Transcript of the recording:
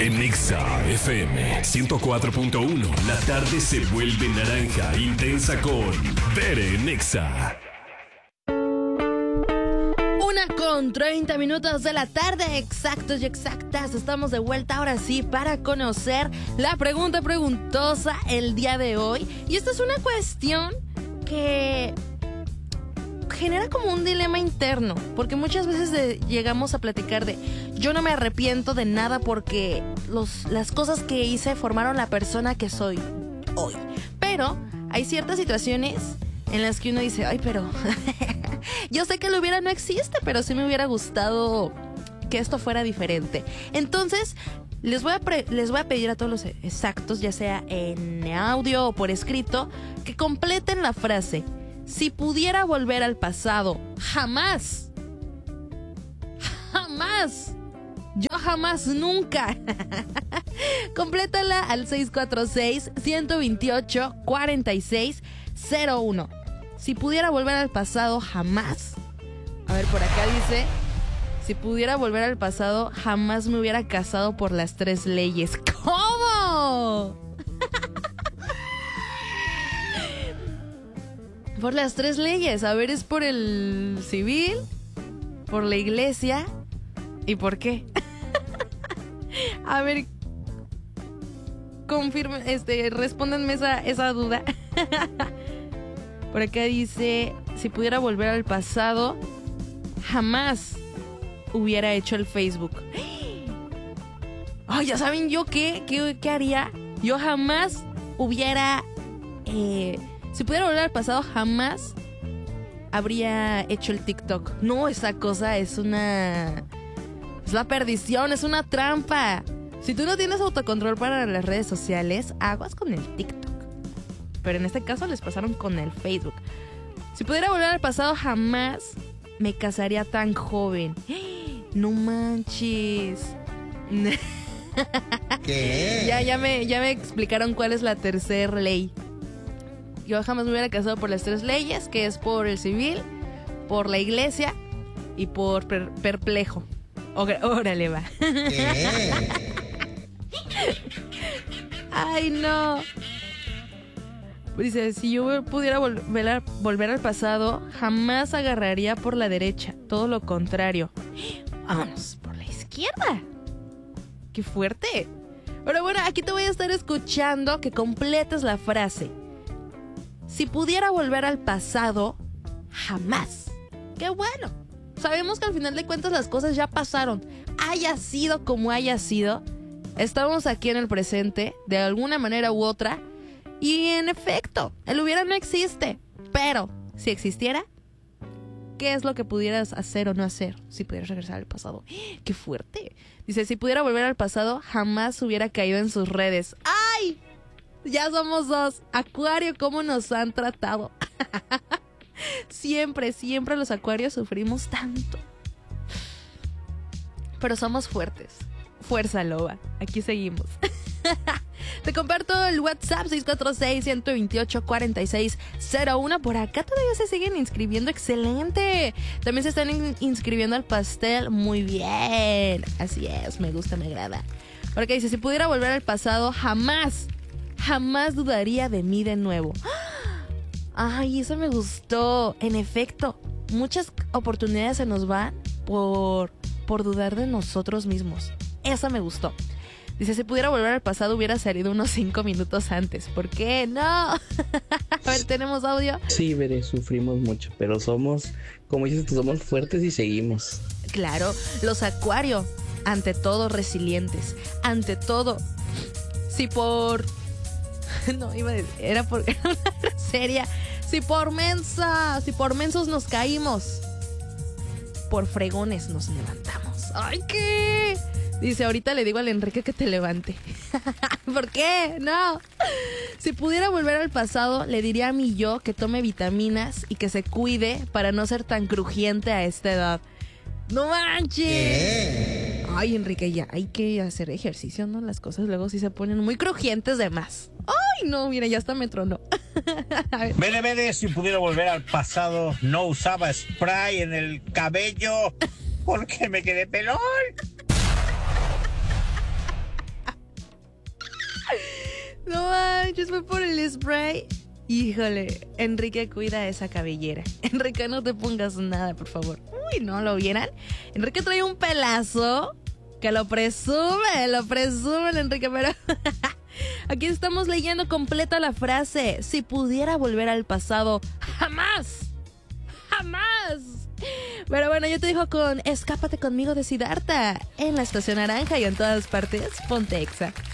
En Exa FM 104.1, la tarde se vuelve naranja intensa con Bere en Exa. 1:30 de la tarde, exactos y exactas. Estamos de vuelta ahora sí para conocer la pregunta preguntosa el día de hoy. Y esta es una cuestión que genera como un dilema interno, porque muchas veces llegamos a platicar de yo no me arrepiento de nada porque las cosas que hice formaron la persona que soy hoy. Pero hay ciertas situaciones en las que uno dice, ay, pero yo sé que lo hubiera no existe, pero sí me hubiera gustado que esto fuera diferente. Entonces, les voy a pedir a todos los exactos, ya sea en audio o por escrito, que completen la frase. Si pudiera volver al pasado, jamás. Yo jamás, nunca. Complétala al 646-128-4601. Si pudiera volver al pasado, jamás. A ver, por acá dice, si pudiera volver al pasado, jamás me hubiera casado por las 3 leyes. ¿Cómo? Por las 3 leyes. A ver, es por el civil, por la iglesia y por qué. A ver, respóndanme esa duda. Por acá dice, si pudiera volver al pasado, jamás hubiera hecho el Facebook. Ay, ya saben yo qué haría. Yo jamás hubiera... si pudiera volver al pasado, jamás habría hecho el TikTok. No, esa cosa es la perdición, es una trampa. Si tú no tienes autocontrol para las redes sociales, aguas con el TikTok. Pero en este caso les pasaron con el Facebook. Si pudiera volver al pasado, jamás me casaría tan joven. No manches. ¿Qué? Ya me explicaron cuál es la tercera ley. Yo jamás me hubiera casado por las 3 leyes, que es por el civil, por la iglesia y por perplejo. Órale, va. ¿Qué? Ay, no. Dice, si yo pudiera volver al pasado, jamás agarraría por la derecha. Todo lo contrario. Vámonos por la izquierda. ¡Qué fuerte! Pero bueno, aquí te voy a estar escuchando que completes la frase. Si pudiera volver al pasado, jamás. ¡Qué bueno! Sabemos que al final de cuentas las cosas ya pasaron. Haya sido como haya sido, estamos aquí en el presente, de alguna manera u otra. Y en efecto, el hubiera no existe. Pero, si existiera, ¿qué es lo que pudieras hacer o no hacer si pudieras regresar al pasado? ¡Qué fuerte! Dice, si pudiera volver al pasado, jamás hubiera caído en sus redes. ¡Ay! Ya somos 2. Acuario, ¿cómo nos han tratado? Siempre los acuarios sufrimos tanto. Pero somos fuertes. Fuerza, loba. Aquí seguimos. Te comparto el WhatsApp 646-128-4601. Por acá todavía se siguen inscribiendo. ¡Excelente! También se están inscribiendo al pastel. Muy bien. Así es, me gusta, me agrada. Por acá dice, si pudiera volver al pasado, jamás dudaría de mí de nuevo. Ay, eso me gustó. En efecto, muchas oportunidades se nos van por dudar de nosotros mismos. Eso me gustó. Dice, si pudiera volver al pasado, hubiera salido unos 5 minutos antes. ¿Por qué? ¡No! A ver, ¿tenemos audio? Sí, Veré, sufrimos mucho, pero somos, como dices tú, somos fuertes y seguimos. Claro, los acuarios, ante todo resilientes. Ante todo, si por... No, iba a decir, era una seria. Si por mensos nos caímos, por fregones nos levantamos. ¡Ay, qué! Dice, ahorita le digo al Enrique que te levante. ¿Por qué? No. Si pudiera volver al pasado, le diría a mi yo que tome vitaminas y que se cuide para no ser tan crujiente a esta edad. ¡No manches! ¿Qué? Ay, Enrique, ya hay que hacer ejercicio, ¿no? Las cosas luego sí se ponen muy crujientes de más. ¡Ay, no! Mira, ya hasta me tronó. Vele, si pudiera volver al pasado, no usaba spray en el cabello porque me quedé pelón. manches, fue por el spray. Híjole, Enrique, cuida esa cabellera. Enrique, no te pongas nada, por favor. Uy, ¿no lo vieran? Enrique trae un pelazo que lo presume, Enrique, pero... Aquí estamos leyendo completa la frase. Si pudiera volver al pasado, jamás. Pero bueno, yo te dejo con Escápate conmigo de Siddhartha en la Estación Naranja y en todas partes, ponte Exa.